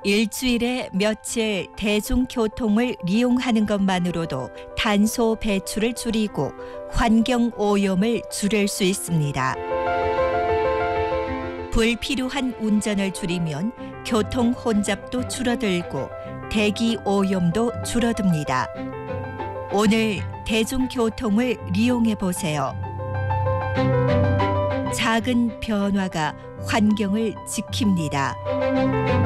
일주일에 며칠 대중교통을 이용하는 것만으로도 탄소 배출을 줄이고 환경 오염을 줄일 수 있습니다. 불필요한 운전을 줄이면 교통 혼잡도 줄어들고 대기 오염도 줄어듭니다. 오늘 대중교통을 이용해 보세요. 작은 변화가 환경을 지킵니다.